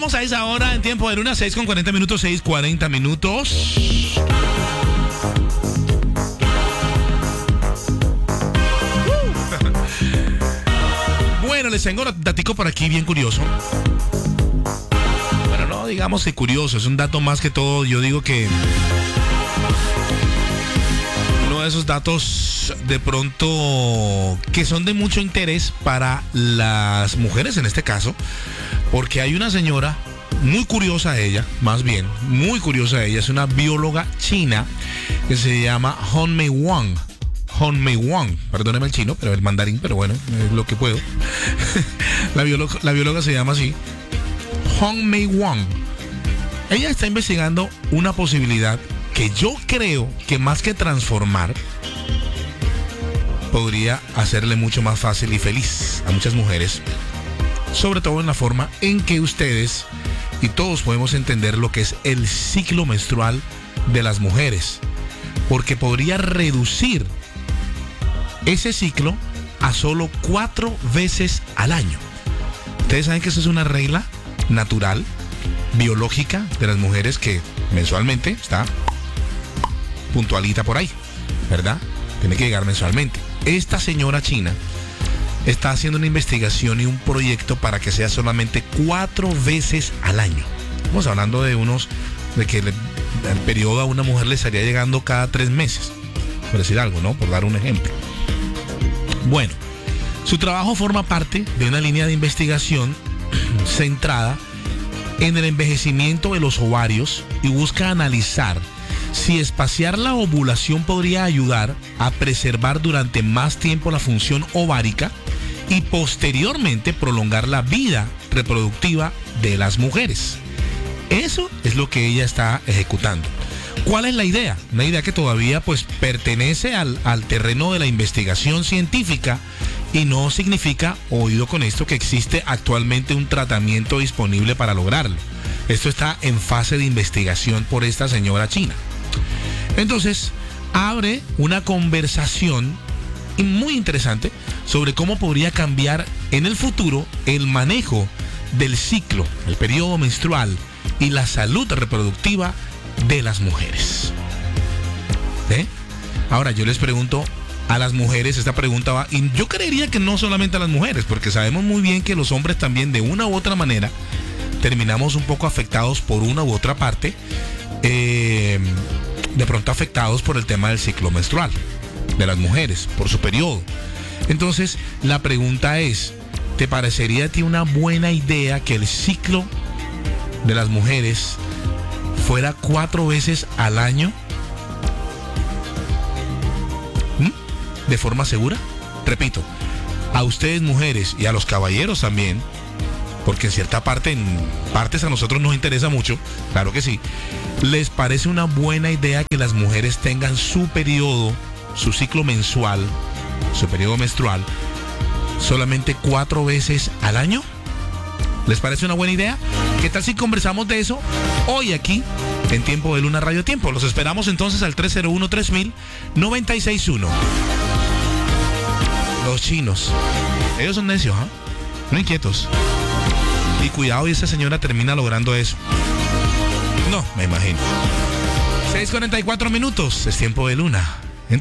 Estamos a esa hora en tiempo de luna, 6:40 minutos, 6:40 minutos. Bueno, les tengo un datico por aquí bien curioso. Bueno, no digamos que curioso, es un dato más que todo, yo digo que uno de esos datos de pronto que son de mucho interés para las mujeres en este caso, porque hay una señora muy curiosa ella, más bien, muy curiosa ella, es una bióloga china que se llama Hong Mei Wang. Hong Mei Wang, perdóneme el chino, pero el mandarín, pero bueno, es lo que puedo. La bióloga se llama así, Hong Mei Wang. Ella está investigando una posibilidad que yo creo que más que transformar, podría hacerle mucho más fácil y feliz a muchas mujeres, sobre todo en la forma en que ustedes y todos podemos entender lo que es el ciclo menstrual de las mujeres, porque podría reducir ese ciclo a solo 4 veces al año. Ustedes saben que eso es una regla natural, biológica de las mujeres que mensualmente está puntualita por ahí, ¿verdad? Tiene que llegar mensualmente. Esta señora china está haciendo una investigación y un proyecto para que sea solamente 4 veces al año. Estamos hablando de que el periodo a una mujer le estaría llegando cada 3 meses, por decir algo, ¿no? Por dar un ejemplo. Bueno, su trabajo forma parte de una línea de investigación centrada en el envejecimiento de los ovarios y busca analizar si espaciar la ovulación podría ayudar a preservar durante más tiempo la función ovárica y posteriormente prolongar la vida reproductiva de las mujeres. Eso es lo que ella está ejecutando. ¿Cuál es la idea? Una idea que todavía pues pertenece al terreno de la investigación científica y no significa, oído con esto, que existe actualmente un tratamiento disponible para lograrlo. Esto está en fase de investigación por esta señora china. Entonces, abre una conversación muy interesante sobre cómo podría cambiar en el futuro el manejo del ciclo, el periodo menstrual y la salud reproductiva de las mujeres. Ahora yo les pregunto a las mujeres, esta pregunta va, y yo creería que no solamente a las mujeres, porque sabemos muy bien que los hombres también de una u otra manera terminamos un poco afectados por una u otra parte, de pronto afectados por el tema del ciclo menstrual de las mujeres, por su periodo. Entonces la pregunta es, ¿te parecería a ti una buena idea que el ciclo de las mujeres fuera 4 veces al año? ¿De forma segura? Repito, a ustedes mujeres y a los caballeros también, porque en cierta parte, en partes a nosotros nos interesa mucho, claro que sí. ¿Les parece una buena idea que las mujeres tengan su periodo, su ciclo mensual, su periodo menstrual, solamente 4 veces al año? ¿Les parece una buena idea? ¿Qué tal si conversamos de eso hoy aquí en Tiempo de Luna Radio Tiempo? Los esperamos entonces al 301-3000-961. Los chinos, ellos son necios, ¿eh? No inquietos. Y cuidado, y esa señora termina logrando eso. No, me imagino. 6:44 minutos, es Tiempo de Luna.